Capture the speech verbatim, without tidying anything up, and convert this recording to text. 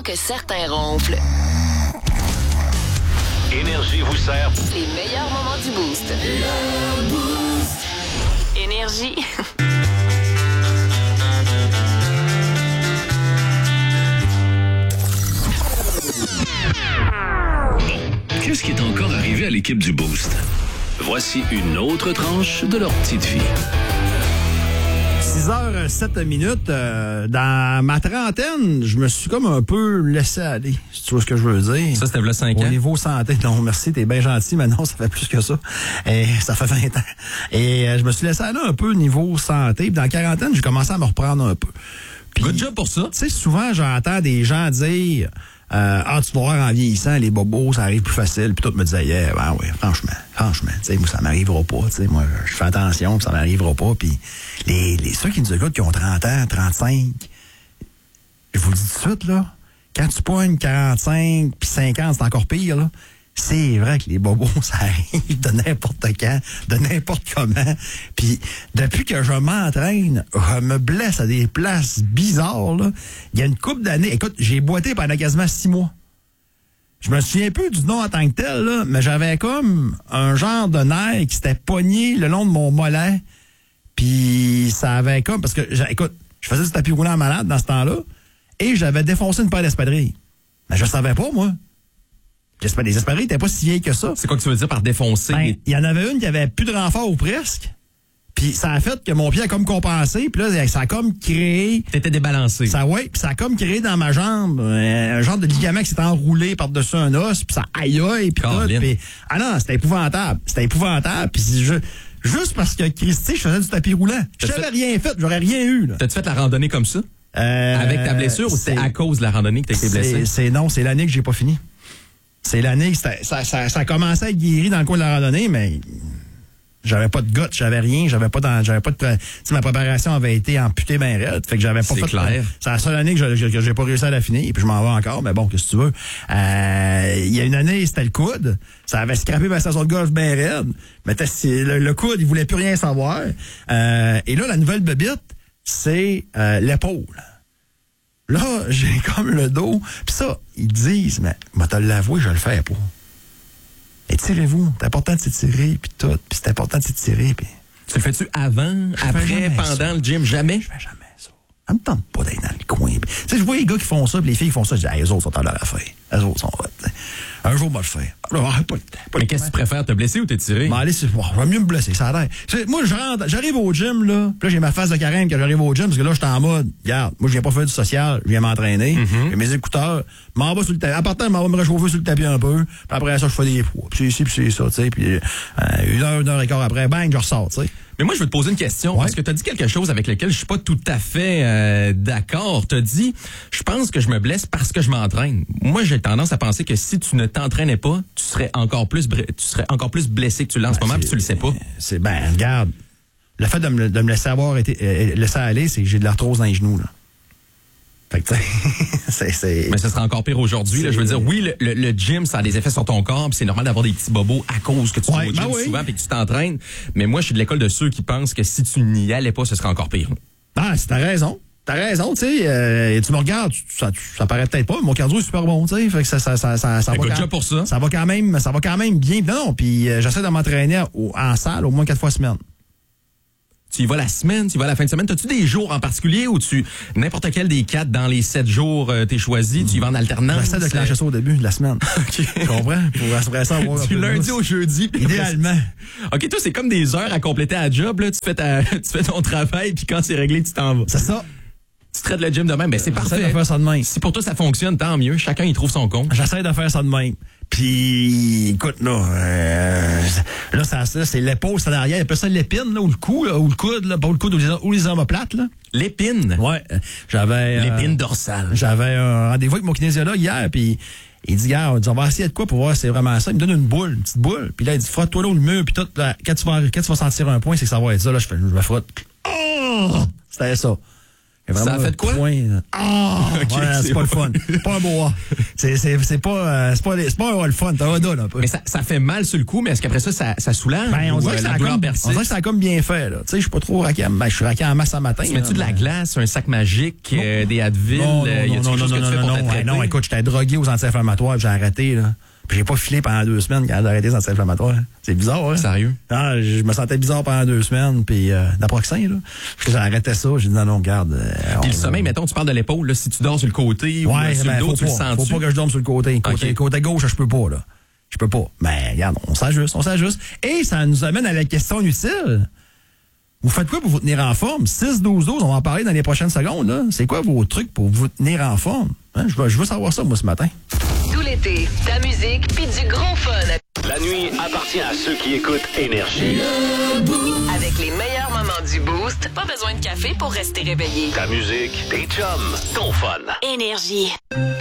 que certains ronflent. Énergie vous sert Les meilleurs moments du Boost. Énergie. Qu'est-ce qui est encore arrivé à l'équipe du Boost? Voici une autre tranche de leur petite vie. six heures sept minutes. Euh, dans ma trentaine, je me suis comme un peu laissé aller, si tu vois ce que je veux dire. Ça, c'était le cinq ans. Au niveau santé, non, merci, t'es bien gentil, mais non, ça fait plus que ça. Et ça fait vingt ans. Et euh, je me suis laissé aller un peu au niveau santé. Puis dans la quarantaine, j'ai commencé à me reprendre un peu. Puis, Good job pour ça. Tu sais, souvent, j'entends des gens dire... Euh, ah, tu vas voir, en vieillissant, les bobos, ça arrive plus facile. Puis tout me disait, yeah, ben oui, franchement, franchement, tu sais, moi, ça m'arrivera pas. Tu sais, moi, je fais attention, puis ça m'arrivera pas. Puis les, les ceux qui nous écoutent, qui ont trente ans, trente-cinq, je vous le dis tout de suite, là, quand tu pognes quarante-cinq puis cinquante, c'est encore pire, là. C'est vrai que les bobos, ça arrive de n'importe quand, de n'importe comment. Puis depuis que je m'entraîne, je me blesse à des places bizarres, là. Il y a une couple d'années. Écoute, j'ai boité pendant quasiment six mois. Je me souviens plus du nom en tant que tel, là, mais j'avais comme un genre de nerf qui s'était pogné le long de mon mollet. Puis ça avait comme... Parce que, écoute, je faisais du tapis roulant malade dans ce temps-là et j'avais défoncé une paire d'espadrilles. Mais je savais pas, moi. Les espadrilles n'étaient pas si vieilles que ça. C'est quoi que tu veux dire par défoncer? Ben, il y en avait une qui avait plus de renfort ou presque. Puis ça a fait que mon pied a comme compensé. Puis là, ça a comme créé... T'étais débalancé. Ça, ouais. Puis ça a comme créé dans ma jambe euh, un genre de ligament qui s'est enroulé par-dessus un os. Puis ça aïe aïe. Puis tout. Puis, ah non, c'était épouvantable. C'était épouvantable. Puis je... Juste parce que, Christy, je faisais du tapis roulant. Je n'avais fait... rien fait. J'aurais rien eu. Là. T'as-tu fait la randonnée comme ça? Euh, Avec ta blessure ou c'était à cause de la randonnée que t'as été blessé? C'est non, c'est l'année que j'ai pas fini. C'est l'année, ça, ça, ça a commencé à être guéri dans le coin de la randonnée, mais j'avais pas de goutte, j'avais rien, j'avais pas dans, j'avais pas de, tu sais, ma préparation avait été amputée bien raide, fait que j'avais pas fait. C'est clair. C'est la seule année que, je, que j'ai pas réussi à la finir, et puis je m'en vais encore, mais bon, qu'est-ce que tu veux. Euh, il y a une année, c'était le coude, ça avait scrappé ma station de golf bien raide, mais le, le coude, il voulait plus rien savoir. Euh, et là, la nouvelle bébite, c'est euh, l'épaule. Là, j'ai comme le dos. Puis ça, ils disent, mais moi, te l'avouer, je le fais pas. Étirez-vous. C'est important de s'étirer, puis tout. Puis c'est important de s'étirer, puis... Tu le fais-tu avant, je après, pendant ça. Le gym? Jamais? Je fais jamais ça. Ça me tente pas d'être dans le coin. Tu sais, je vois les gars qui font ça, puis les filles qui font ça, je dis, hey, eux autres sont à leur affaire. Eux autres sont... Un jour, moi, je fais. Alors, pas, pas mais qu'est-ce que tu préfères, te blesser ou t'étirer? Ben, allez, c'est bon, je vais mieux me blesser, ça a l'air. Moi, je rentre, j'arrive au gym, là, puis là, j'ai ma phase de carême quand j'arrive au gym, parce que là, je suis en mode, regarde, moi, je viens pas faire du social, je viens m'entraîner, mm-hmm. J'ai mes écouteurs, m'en vais sur le tapis. À partir, je m'en vais me réchauffer sur le tapis un peu, puis après ça, je fais des poids. Puis c'est ici, puis c'est ça, tu sais, puis euh, une heure, une heure et quart après, bang, je ressors, tu sais. Mais moi, je veux te poser une question, ouais. Parce que tu as dit quelque chose avec lequel je suis pas tout à fait euh, d'accord. Tu as dit, je pense que je me blesse parce que je m'entraîne. Moi, j'ai tendance à penser que si tu ne t'entraînais pas, tu serais encore plus tu serais encore plus blessé que tu l'as en ben, ce moment, puis tu le sais pas. C'est ben, regarde, le fait de me, de me laisser avoir été euh, laisser aller, c'est que j'ai de l'arthrose dans les genoux, là. Fait que, c'est, c'est... Mais ça sera encore pire aujourd'hui. Là, je veux dire, oui, le, le, le gym, ça a des effets sur ton corps, puis c'est normal d'avoir des petits bobos à cause que tu ouais, vas au gym ben oui. souvent et que tu t'entraînes. Mais moi, je suis de l'école de ceux qui pensent que si tu n'y allais pas, ce serait encore pire. Ah, c'est t'as raison. T'as raison, tu sais. Euh, tu me regardes, tu, ça, tu, ça paraît peut-être pas, mais mon cardio est super bon, tu sais. Fait que ça, ça, ça, ça, ça va quand, pour ça. Ça va quand même, ça va quand même bien. Non, non, puis euh, j'essaie de m'entraîner au, en salle au moins quatre fois semaine. Tu y vas la semaine, tu y vas la fin de semaine. T'as-tu des jours en particulier où tu, n'importe quel des quatre dans les sept jours, euh, t'es choisi, tu y vas en alternance? J'essaie de clencher ça au début de la semaine. OK. Tu comprends? Pour après ça avoir du lundi au jeudi. Idéalement. OK, toi, c'est comme des heures à compléter à la job, là. Tu fais ta, tu fais ton travail, puis quand c'est réglé, tu t'en vas. C'est ça. Tu traites le gym de même, ben c'est parfait. J'essaie de faire ça de même. Si pour toi ça fonctionne, tant mieux. Chacun y trouve son compte. J'essaie de faire ça de même. Puis, écoute, là, euh, là, ça, ça, c'est l'épaule, c'est derrière. Il appelle ça l'épine, là, ou le cou, là, ou le coude, là, pas le coude, ou les, ou les omoplates, là. L'épine? Ouais. J'avais... L'épine euh, dorsale. J'avais un rendez-vous avec mon kinésiologue hier, puis il dit, gars, on va essayer de quoi pour voir si c'est vraiment ça. Il me donne une boule, une petite boule. Puis là, il dit, frotte-toi là au mur, puis tout, là, quand tu vas, quand tu vas sentir un point, c'est que ça va être ça. Là, je fais, je me frotte. Oh! C'était ça. Ça a fait de quoi? Ah! Okay, ouais, c'est, c'est pas bon. le fun. C'est pas un beau A. C'est, c'est, c'est pas, euh, c'est pas, c'est pas un le fun. T'as un donne un peu. Mais ça, ça fait mal sur le coup, mais est-ce qu'après ça, ça, ça soulage? Ben, on ou, dirait que euh, ça la a douleur comme, persiste? on dirait que ça a comme bien fait, là. Tu sais, je suis pas trop raqué à, ben, je suis raqué en masse à matin. Tu mets-tu de la mais... glace, un sac magique, euh, des Advil? Non, non, euh, y a-tu non, quelque non, chose non, que tu non, fais non, pour te non, ouais, traiter? non, écoute, j'étais drogué aux anti-inflammatoires, j'ai arrêté, là. Puis j'ai pas filé pendant deux semaines quand j'ai arrêté les anti-inflammatoires. C'est bizarre, hein? Sérieux? Non, je me sentais bizarre pendant deux semaines, puis euh, Naproxen, là. Puis j'ai arrêté ça, j'ai dit non, non, garde. Euh, Puis on- le sommeil, mettons, tu parles de l'épaule, là, si tu dors sur le côté ou Ouais, euh, sur ben, le dos, faut tu le pas, sens-tu? faut pas que je dorme sur le côté. Côté, Ok. côté gauche, je peux pas, là. Je peux pas. Mais regarde, on s'ajuste, on s'ajuste. Et ça nous amène à la question utile. Vous faites quoi pour vous tenir en forme? six douze douze, on va en parler dans les prochaines secondes, là. C'est quoi vos trucs pour vous tenir en forme? Hein? Je, veux, je veux savoir ça, moi, ce matin. Tout l'été, ta musique puis du gros fun. La nuit appartient à ceux qui écoutent Énergie. Avec les meilleurs moments du Boost, pas besoin de café pour rester réveillé. Ta musique, tes chums, ton fun. Énergie.